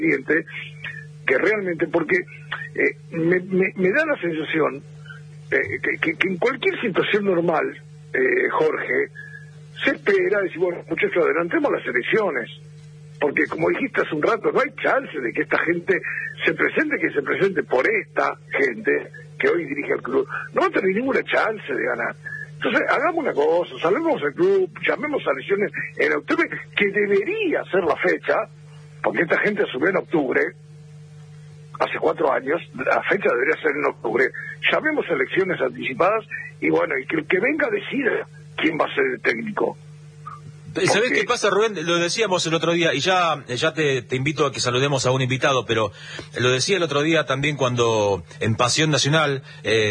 siguiente, que realmente, porque me da la sensación que en cualquier situación normal, Jorge, se espera decir, bueno, muchachos, adelantemos las elecciones, porque como dijiste hace un rato, no hay chance de que esta gente se presente por esta gente que hoy dirige el club. No va a tener ninguna chance de ganar. Entonces, hagamos una cosa, salvemos el club, llamemos a elecciones en octubre, que debería ser la fecha, porque esta gente asumió en octubre, hace 4 años, la fecha debería ser en octubre. Llamemos a elecciones anticipadas y bueno, y que el que venga decida quién va a ser el técnico. ¿Sabés qué pasa, Rubén? Lo decíamos el otro día, y ya te invito a que saludemos a un invitado, pero lo decía el otro día también cuando en Pasión Nacional,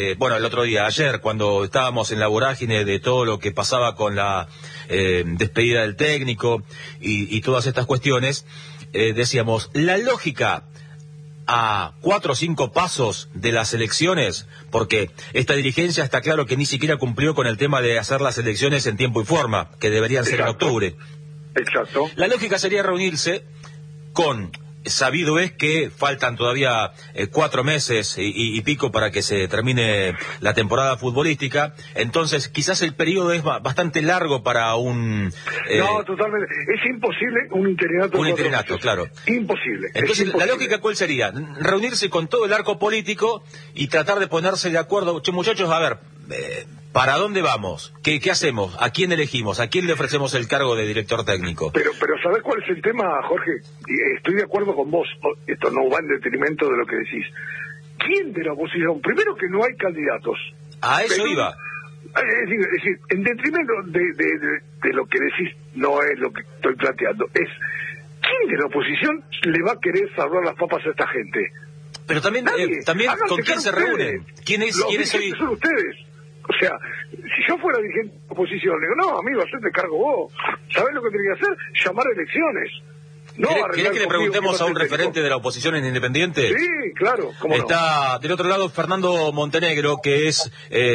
ayer, cuando estábamos en la vorágine de todo lo que pasaba con la despedida del técnico y todas estas cuestiones, decíamos, la lógica a 4 o 5 pasos de las elecciones, porque esta dirigencia está claro que ni siquiera cumplió con el tema de hacer las elecciones en tiempo y forma, que deberían ser en octubre. Exacto. La lógica sería reunirse con, sabido es que faltan todavía 4 meses y pico para que se termine la temporada futbolística, entonces quizás el periodo es bastante largo para un... No, totalmente, es imposible un interinato. Un interinato, claro. Imposible. Entonces, imposible. ¿la lógica cuál sería? Reunirse con todo el arco político y tratar de ponerse de acuerdo. Che, muchachos, a ver, ¿para dónde vamos? ¿Qué hacemos? ¿A quién elegimos? ¿A quién le ofrecemos el cargo de director técnico? Pero ¿sabés cuál es el tema, Jorge? Estoy de acuerdo con vos, esto no va en detrimento de lo que decís. ¿Quién de la oposición? Primero que no hay candidatos. A eso iba. Es decir, en detrimento de lo que decís, no es lo que estoy planteando, es ¿quién de la oposición le va a querer salvar las papas a esta gente? Pero también ¿con quién se reúnen? ¿Quién es hoy? Son ustedes. O sea, si yo fuera dirigente de la oposición, le digo, no, amigo, hacete cargo vos. ¿Sabés lo que tenía que hacer? Llamar a elecciones. No ¿Querés que le preguntemos a un referente de la oposición en Independiente? Sí, claro. ¿Cómo Está del otro lado Fernando Montenegro, que es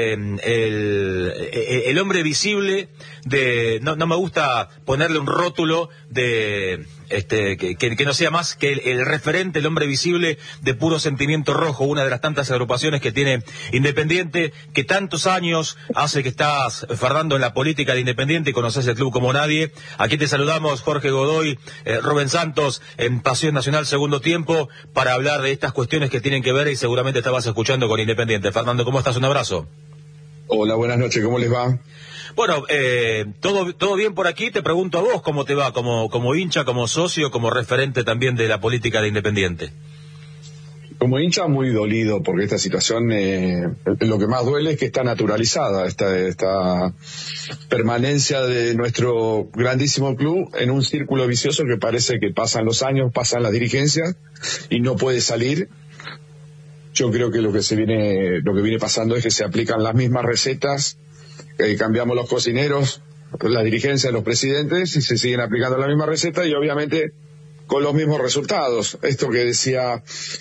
el hombre visible de... No me gusta ponerle un rótulo de... que no sea más que el referente, el hombre visible de Puro Sentimiento Rojo, una de las tantas agrupaciones que tiene Independiente, que tantos años hace que estás, Fernando, en la política de Independiente y conoces el club como nadie. Aquí te saludamos, Jorge Godoy, Rubén Santos, en Pasión Nacional Segundo Tiempo, para hablar de estas cuestiones que tienen que ver y seguramente estabas escuchando con Independiente. Fernando, ¿cómo estás? Un abrazo. Hola, buenas noches, ¿cómo les va? Bueno, todo bien por aquí. Te pregunto a vos cómo te va, como hincha, como socio, como referente también de la política de Independiente. Como hincha muy dolido, porque esta situación, lo que más duele es que está naturalizada, esta permanencia de nuestro grandísimo club en un círculo vicioso que parece que pasan los años, pasan las dirigencias y no puede salir. Yo creo que lo que viene pasando es que se aplican las mismas recetas. Cambiamos los cocineros, la dirigencia, los presidentes, y se siguen aplicando la misma receta y obviamente con los mismos resultados. Esto que decía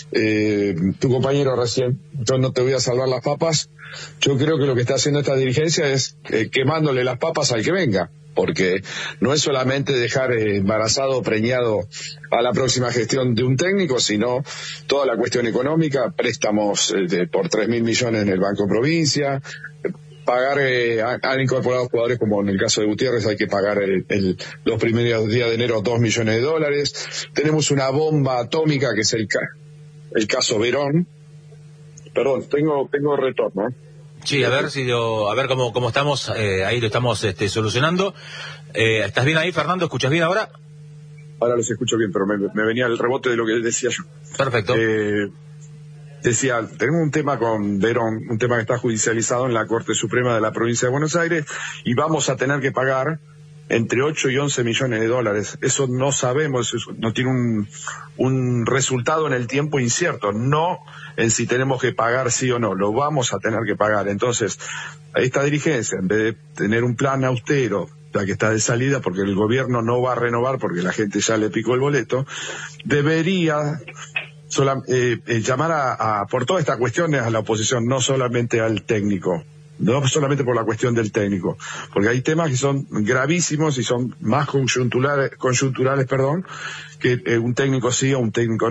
tu compañero recién, yo no te voy a salvar las papas, yo creo que lo que está haciendo esta dirigencia es quemándole las papas al que venga, porque no es solamente dejar embarazado o preñado a la próxima gestión de un técnico, sino toda la cuestión económica, préstamos por 3.000 millones en el Banco Provincia, pagar, han incorporado jugadores como en el caso de Gutiérrez, hay que pagar los primeros días de enero $2 millones. Tenemos una bomba atómica que es el caso Verón. Perdón, tengo retorno. Sí, a ver cómo estamos, ahí lo estamos solucionando. ¿Estás bien ahí, Fernando? ¿Escuchas bien ahora? Ahora los escucho bien, pero me venía el rebote de lo que decía yo. Perfecto. Decía, tenemos un tema con Verón, un tema que está judicializado en la Corte Suprema de la Provincia de Buenos Aires y vamos a tener que pagar entre 8 y 11 millones de dólares. Eso no sabemos, eso no tiene un resultado en el tiempo incierto, no en si tenemos que pagar sí o no, lo vamos a tener que pagar. Entonces, esta dirigencia, en vez de tener un plan austero, la que está de salida porque el gobierno no va a renovar porque la gente ya le picó el boleto, debería llamar por todas estas cuestiones a la oposición, no solamente al técnico, no solamente por la cuestión del técnico, porque hay temas que son gravísimos y son más conjunturales, que un técnico sí o un técnico no.